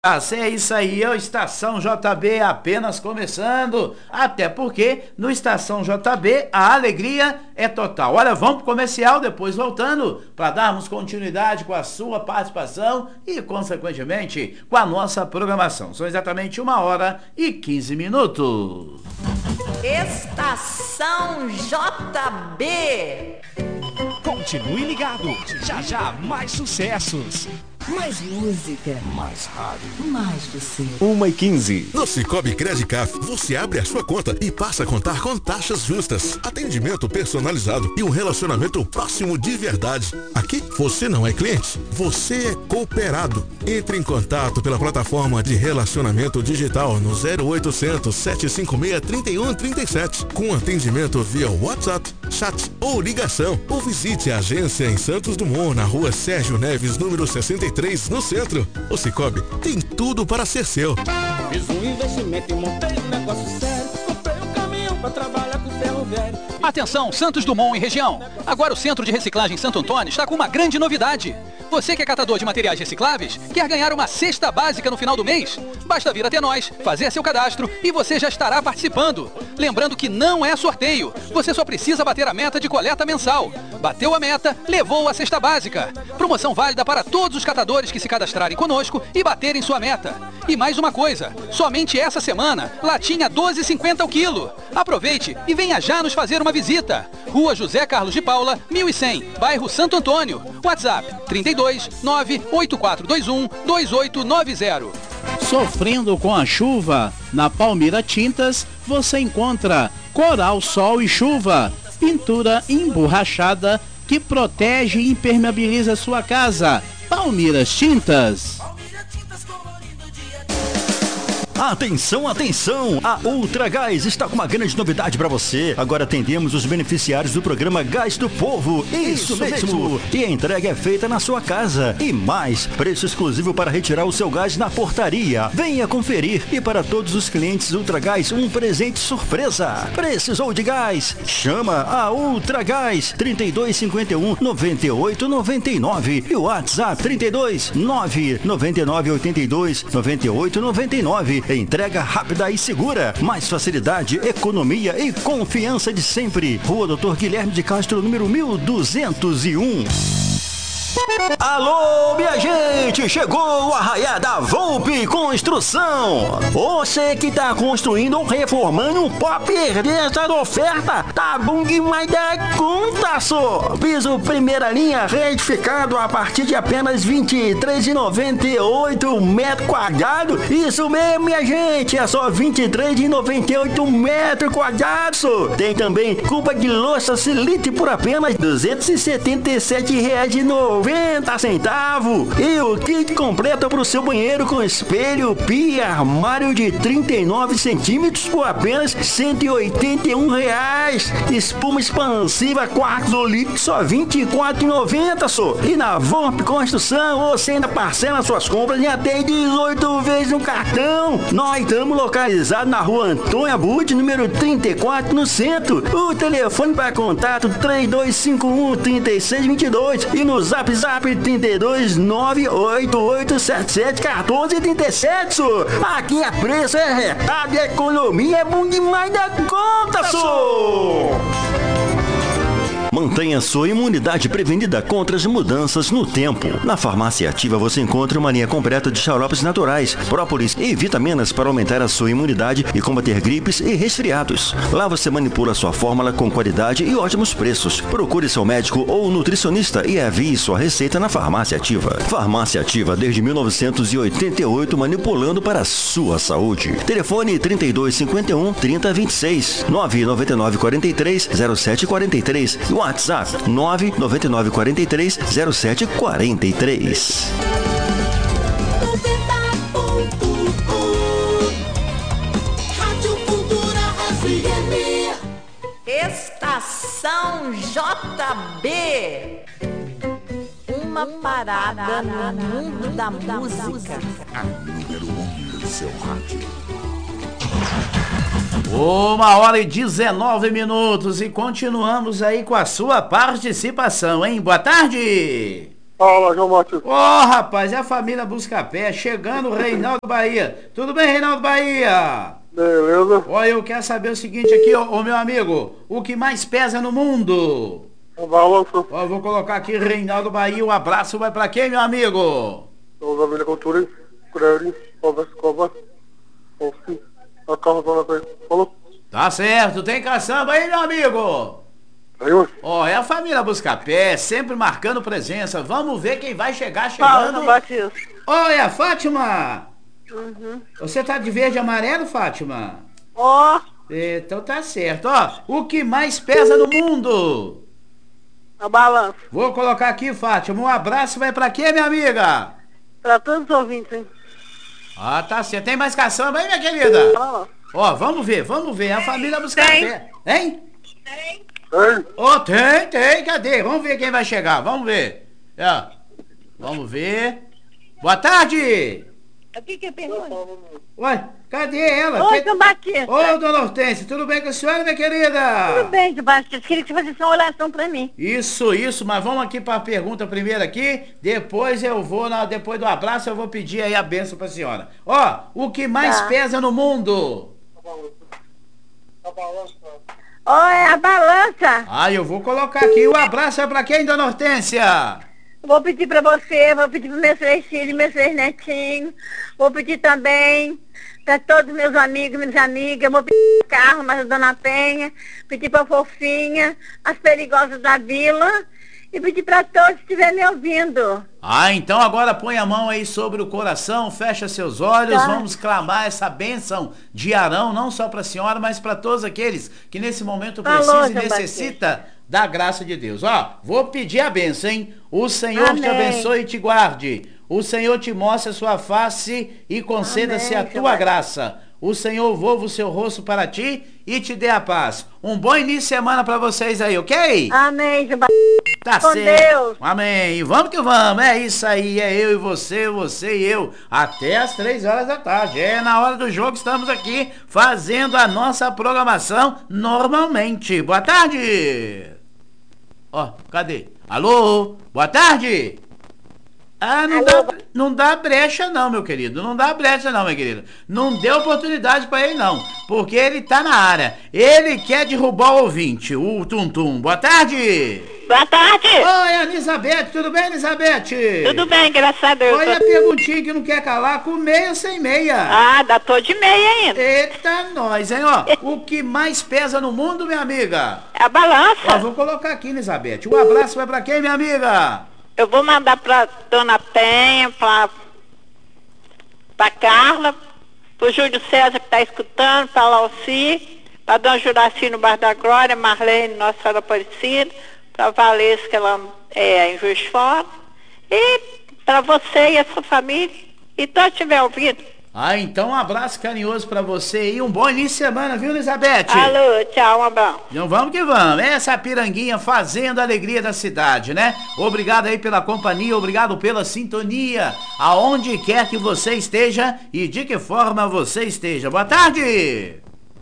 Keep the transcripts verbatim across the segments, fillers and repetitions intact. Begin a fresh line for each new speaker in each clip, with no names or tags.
É isso aí, é o Estação J B apenas começando, até porque no Estação J B a alegria é total. Olha, vamos pro comercial, depois voltando para darmos continuidade com a sua participação e, consequentemente, com a nossa programação. São exatamente uma hora e quinze minutos.
Estação J B.
Continue ligado, já já mais sucessos.
Mais música.
Mais rádio.
Mais você.
Uma e quinze.
No Cicobi Credicaf, você abre a sua conta e passa a contar com taxas justas, atendimento personalizado e um relacionamento próximo de verdade. Aqui, você não é cliente, você é cooperado. Entre em contato pela plataforma de relacionamento digital no zero oitocentos, sete cinco seis, três um três sete, com atendimento via WhatsApp, chat ou ligação. Ou visite a agência em Santos Dumont, na rua Sérgio Neves, número sessenta e três, no centro. O Cicobi tem tudo para ser seu.
Fiz um investimento e montei um negócio sério. Comprei um caminhão para trabalhar com ferro velho.
Atenção, Santos Dumont e região. Agora o Centro de Reciclagem Santo Antônio está com uma grande novidade. Você que é catador de materiais recicláveis, quer ganhar uma cesta básica no final do mês? Basta vir até nós, fazer seu cadastro e você já estará participando. Lembrando que não é sorteio, você só precisa bater a meta de coleta mensal. Bateu a meta, levou a cesta básica. Promoção válida para todos os catadores que se cadastrarem conosco e baterem sua meta. E mais uma coisa, somente essa semana, latinha doze e cinquenta o quilo. Aproveite e venha já nos fazer uma visita. Rua José Carlos de Paula, mil e cem, bairro Santo Antônio. WhatsApp trinta e dois, nove oito quatro dois um, dois oito nove zero.
Sofrendo com a chuva? Na Palmira Tintas você encontra Coral, Sol e Chuva, pintura emborrachada que protege e impermeabiliza sua casa. Palmira Tintas.
Atenção, atenção! A Ultragás está com uma grande novidade para você. Agora atendemos os beneficiários do programa Gás do Povo. Isso, Isso mesmo. mesmo! E a entrega é feita na sua casa. E mais, preço exclusivo para retirar o seu gás na portaria. Venha conferir. E para todos os clientes Ultragás, um presente surpresa. Precisou de gás? Chama a Ultragás. trinta e dois, cinquenta e um, noventa e oito, noventa e nove. E o WhatsApp trinta e dois, nove noventa e nove, oitenta e dois, noventa e oito, noventa e nove. Entrega rápida e segura. Mais facilidade, economia e confiança de sempre. Rua Doutor Guilherme de Castro, número mil duzentos e um. Alô, minha gente! Chegou o arraiá da Volpe Construção! Você que tá construindo ou reformando, pode perder essa oferta! Tá bom demais da conta, só! Piso primeira linha retificado a partir de apenas vinte e três reais e noventa e oito metros quadrados. Isso mesmo, minha gente! É só vinte e três reais e noventa e oito metros quadrados, só! Tem também cuba de louça Silite por apenas duzentos e setenta e sete reais e noventa centavos. E o kit completo para o seu banheiro com espelho, pia, armário de trinta e nove centímetros por apenas cento e oitenta e um reais. Espuma expansiva quartzo líquido só vinte e quatro reais e noventa centavos só. E na Volpe Construção você ainda parcela suas compras em até dezoito vezes no cartão. Nós estamos localizados na rua Antônio Abud, número trinta e quatro, no centro. O telefone para contato três dois cinco um, três seis dois dois e no zap zap trinta e dois, nove oito oito sete sete, um quatro três sete, só. Aqui é preço, é recado, é economia, é bom demais da conta, só. Mantenha sua imunidade prevenida contra as mudanças no tempo. Na Farmácia Ativa você encontra uma linha completa de xaropes naturais, própolis e vitaminas para aumentar a sua imunidade e combater gripes e resfriados. Lá você manipula sua fórmula com qualidade e ótimos preços. Procure seu médico ou nutricionista e envie sua receita na Farmácia Ativa. Farmácia Ativa desde mil novecentos e oitenta e oito, manipulando para a sua saúde. Telefone trinta e dois, cinquenta e um, trinta, vinte e seis, nove nove nove, quarenta e três, zero sete quarenta e três. WhatsApp nove nove nove, quarenta e três, zero sete quarenta e três.
Estação J B. Uma parada no mundo da música.
A número um do seu rádio.
Uma hora e dezenove minutos e continuamos aí com a sua participação, hein? Boa tarde!
Fala, João Martins.
Ô, oh, rapaz, é a família Buscapé, chegando o Reinaldo Bahia. Tudo bem, Reinaldo Bahia?
Beleza.
Olha, eu quero saber o seguinte aqui, ô, ô meu amigo, o que mais pesa no mundo?
A balança.
Ó, eu vou colocar aqui Reinaldo Bahia, um abraço vai pra quem, meu amigo?
Os amigos Cultura, Creri, Cova, Cova, Alci, a Carla Dona Pé. Falou?
Tá certo, tem caçamba aí, meu amigo?
Aí,
Ó, é a família Buscapé, sempre marcando presença. Vamos ver quem vai chegar
Fala,
chegando.
Batista.
Oi, a Fátima.
Uhum.
Você tá de verde e amarelo, Fátima?
Ó,
Então tá certo. Ó, o que mais pesa no mundo?
a balança.
Vou colocar aqui, Fátima. Um abraço vai pra quê, minha amiga?
Pra todos os ouvintes, hein?
Ah, tá certo. Tem mais caçamba aí, minha querida?
Fala.
Ó, vamos ver, vamos ver. A família Buscapé. Hein?
Ei,
Ô, oh, tem, tem, cadê? Vamos ver quem vai chegar, vamos ver. É. Vamos ver. Boa tarde!
O que que é pergunta?
Ué, cadê ela?
Oi,
Que-
São Batista.
Ô, dona Hortência, tudo bem com a senhora, minha querida?
Tudo bem, São Batista. Queria que você fizesse uma oração pra mim.
Isso, isso, mas vamos aqui para a pergunta primeiro aqui, depois eu vou, na, depois do abraço eu vou pedir aí a benção para a senhora. Ó, o que mais
Tá.
pesa no mundo?
a balança.
Ó, é a balança.
Ah, eu vou colocar aqui, o abraço é para quem, dona Hortência?
Vou pedir pra você, vou pedir pros meus três filhos, meus três netinhos. Vou pedir também pra todos os meus amigos, minhas amigas. Vou pedir pra Carla, mas a Dona Penha. Pedir pra Fofinha, as perigosas da vila. E pedir pra todos que estiverem me ouvindo.
Ah, então agora põe a mão aí sobre o coração, fecha seus olhos,
Tá.
vamos clamar essa bênção de Arão, não só para a senhora, mas para todos aqueles que nesse momento
Falou,
precisam e
João
necessita da graça de Deus. Ó, vou pedir a bênção, hein? O Senhor te
Amém.
abençoe e te guarde. O Senhor te mostre a sua face e conceda-se a
Amém,
tua
Senhor.
graça. O Senhor volva o seu rosto para ti e te dê a paz. Um bom início de semana para vocês aí, ok?
Amém, João
Tá
com
certo.
Deus.
Amém. E vamos que vamos. É isso aí. É eu e você, você e eu. Até as três horas da tarde. É na hora do jogo. Estamos aqui fazendo a nossa programação normalmente. Boa tarde. Ó, cadê? Alô? Boa tarde. Ah, não dá, não dá brecha não, meu querido. Não dá brecha não, minha querida. Não deu oportunidade pra ele não. Porque ele tá na área. Ele quer derrubar o ouvinte, o Tum Tum. Boa tarde.
Boa tarde.
Oi, Elizabeth. Tudo bem, Elizabeth?
Tudo bem, graças a Deus.
Olha a perguntinha que não quer calar, com meia ou sem meia?
Ah, dá tô de meia ainda.
Eita, nós, hein, ó. O que mais pesa no mundo, minha amiga?
É a balança.
Ó, vou colocar aqui, Elizabeth. Um abraço vai pra quem, minha amiga?
Eu vou mandar pra Dona Penha, pra, pra Carla, pro Júlio César que tá escutando, pra Lauci, pra Dona Juraci no Bar da Glória, Marlene, Nossa Senhora Aparecida, pra Valesca, ela é em Juiz de Fora, e pra você e a sua família, e todos estiver ouvindo.
Ah, então um abraço carinhoso pra você e um bom início de semana, viu, Elizabeth?
Alô, tchau, um abraço.
Então vamos que vamos. Essa piranguinha fazendo a alegria da cidade, né? Obrigado aí pela companhia, obrigado pela sintonia, aonde quer que você esteja e de que forma você esteja. Boa tarde!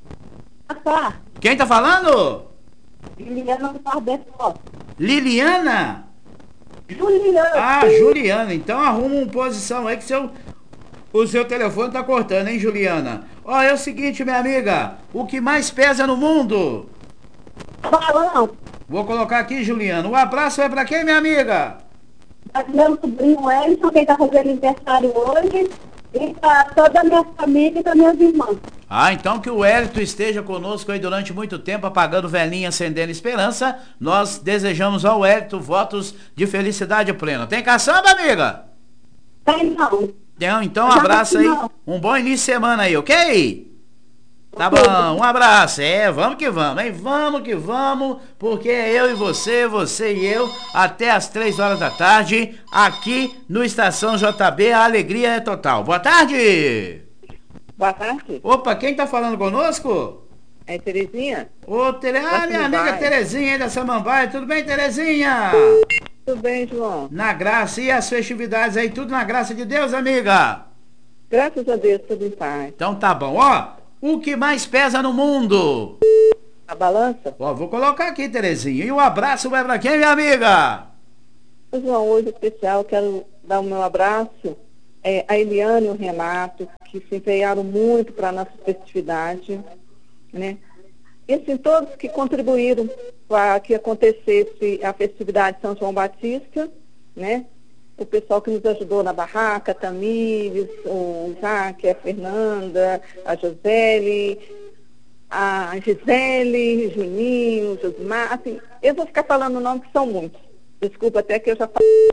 Quem tá falando?
Juliana do Nordeste.
Liliana?
Juliana.
Ah, Juliana. Então arruma uma posição aí que seu... o seu telefone tá cortando, hein, Juliana? Ó, é o seguinte, minha amiga. O que mais pesa no mundo?
Balão.
Vou colocar aqui, Juliana. Um abraço é pra quem, minha amiga?
Meu sobrinho Elson, que está fazendo aniversário hoje, e para toda a minha família e para meus irmãos.
Ah, então que o Hélito esteja conosco aí durante muito tempo, apagando velhinha, acendendo esperança. Nós desejamos ao Hélito votos de felicidade plena. Tem caçamba, amiga?
Tem não.
Então, então um abraço aí. Um bom início de semana aí, ok? Tá bom, um abraço. É, vamos que vamos, hein? Vamos que vamos, porque é eu e você, você e eu, até as três horas da tarde, aqui no Estação J B, a alegria é total. Boa tarde!
Boa tarde.
Opa, quem tá falando conosco?
É Terezinha?
Ô, Tere... Ah, minha amiga Terezinha aí da Samambaia. Tudo bem, Terezinha?
Tudo bem, João?
Na graça, e as festividades aí, tudo na graça de Deus, amiga?
Graças a Deus, tudo em paz.
Então tá bom, ó. O que mais pesa no mundo?
A balança?
Ó, vou colocar aqui, Terezinha. E o abraço vai pra quem, minha amiga?
João, hoje especial, quero dar o meu abraço é, a Eliane e o Renato, que se empenharam muito para a nossa festividade, né? E assim, todos que contribuíram para que acontecesse a festividade de São João Batista, né? O pessoal que nos ajudou na barraca, Tamires, o Isaac, a Fernanda, a Josele, a Gisele, Juninho, Josmar, assim, eu vou ficar falando o nome que são muitos. Desculpa até que eu já falei.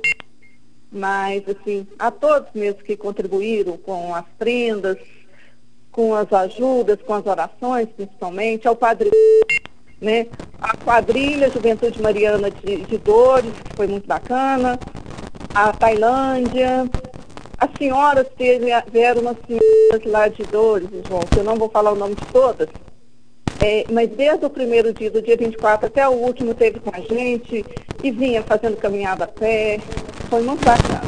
Mas, assim, a todos mesmo que contribuíram com as prendas, com as ajudas, com as orações, principalmente, ao Padre, né? A quadrilha Juventude Mariana de, de Dores, que foi muito bacana, a Tailândia, as senhoras teve, vieram umas senhoras lá de Dores, João, que eu não vou falar o nome de todas, é, mas desde o primeiro dia, do dia vinte e quatro até o último, teve com a gente e vinha fazendo caminhada a pé, foi muito bacana.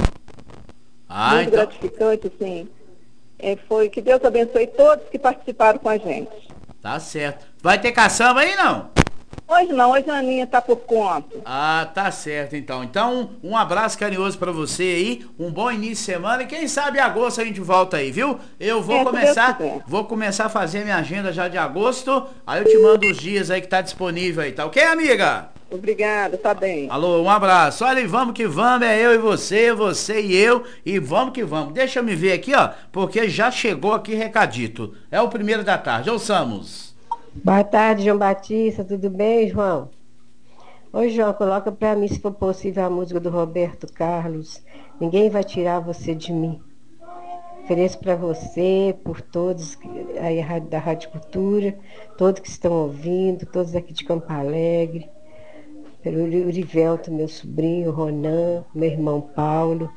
Ah,
muito
então...
gratificante, assim. É, foi que Deus abençoe todos que participaram com a gente.
Tá certo. Vai ter caçamba aí, não?
Hoje não, hoje a Aninha tá por conta.
Ah, tá certo então. Então, um abraço carinhoso pra você aí, um bom início de semana e quem sabe em agosto a gente volta aí, viu? Eu vou
É,
começar, vou começar a fazer minha agenda já de agosto, aí eu te mando os dias aí que tá disponível aí, tá ok, amiga?
Obrigada, tá bem.
Alô, um abraço. Olha, e vamos que vamos, é eu e você, você e eu, e vamos que vamos. Deixa eu me ver aqui, ó, porque já chegou aqui recadito. É o primeiro da tarde, ouçamos.
Boa tarde, João Batista, tudo bem, João? Oi, João, coloca pra mim, se for possível, a música do Roberto Carlos. Ninguém vai tirar você de mim. Ofereço para você, por todos aí da Rádio Cultura, todos que estão ouvindo, todos aqui de Campo Alegre, pelo Urivelto, meu sobrinho, Ronan, meu irmão Paulo,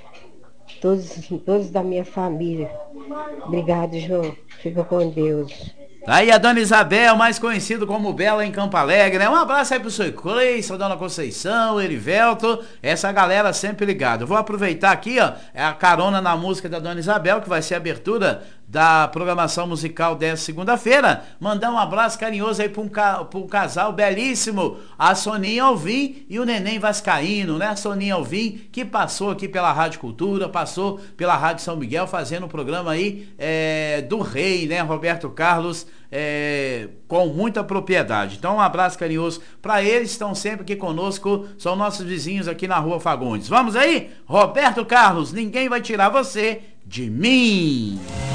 todos, todos da minha família. Obrigado, João. Fica com Deus.
Tá aí a Dona Isabel, mais conhecido como Bela em Campo Alegre, né? Um abraço aí pro seu Cleison, Dona Conceição, Erivelto, essa galera sempre ligada. Vou aproveitar aqui, ó, a carona na música da Dona Isabel, que vai ser a abertura da programação musical dessa segunda-feira. Mandar um abraço carinhoso aí para um, ca... um casal belíssimo, a Soninha Alvim e o Neném Vascaíno, né? A Soninha Alvim, que passou aqui pela Rádio Cultura, passou pela Rádio São Miguel, fazendo o programa aí é, do rei, né? Roberto Carlos, é, com muita propriedade. Então um abraço carinhoso para eles, estão sempre aqui conosco, são nossos vizinhos aqui na Rua Fagundes. Vamos aí? Roberto Carlos, ninguém vai tirar você de mim.